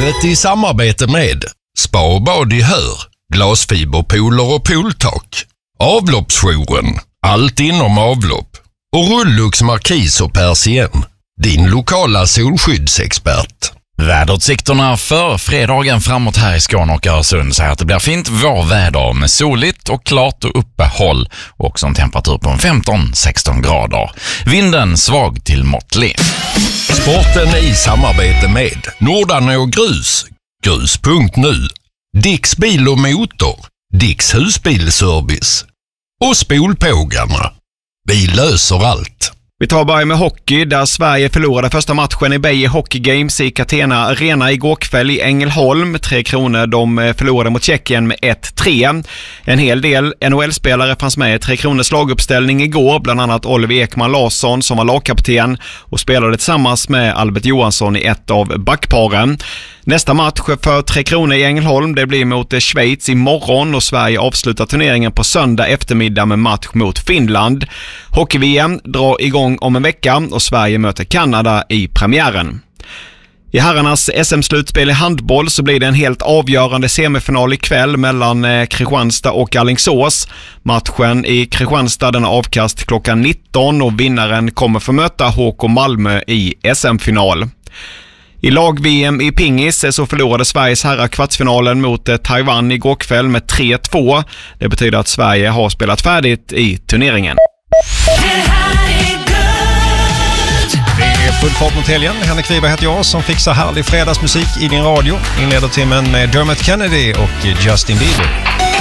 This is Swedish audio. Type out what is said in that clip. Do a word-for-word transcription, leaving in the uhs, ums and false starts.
Vädret i samarbete med Spa och bad i Hör, glasfiberpooler och pooltak, Avloppsjouren, allt inom avlopp och Rullux Markis och Persien, din lokala solskyddsexpert. Väderutsikterna för fredagen framåt här i Skåne och Öresund säger att det blir fint vårväder med soligt och klart och uppehåll och också en temperatur på femton till sexton grader. Vinden svag till måttlig. Sporten i samarbete med Nordarne och Grus, grus punkt nu, Dicks bil och motor, Dicks husbilservice och Spolpågarna. Vi löser allt. Vi tar bara med hockey där Sverige förlorade första matchen i Beijer Hockey Games i Catena Arena igår kväll i Ängelholm. Tre kronor de förlorade mot Tjeckien med ett tre. En hel del N H L-spelare fanns med i Tre Kronors laguppställning igår, bland annat Oliver Ekman Larsson som var lagkapten och spelade tillsammans med Albert Johansson i ett av backparen. Nästa match för Tre Kronor i Ängelholm det blir mot Schweiz imorgon och Sverige avslutar turneringen på söndag eftermiddag med match mot Finland. Hockey-V M drar igång om en vecka och Sverige möter Kanada i premiären. I herrarnas S M-slutspel i handboll så blir det en helt avgörande semifinal ikväll mellan Kristianstad och Alingsås. Matchen i Kristianstad den avkast klockan nitton och vinnaren kommer få möta H K Malmö i S M-final. I lag-V M i pingis så förlorade Sveriges herrar kvartsfinalen mot Taiwan igår kväll med tre två. Det betyder att Sverige har spelat färdigt i turneringen. Det är full fart mot helgen. Henrik Wiberg heter jag som fixar härlig fredagsmusik i din radio. Inleder timmen med Dermot Kennedy och Justin Bieber.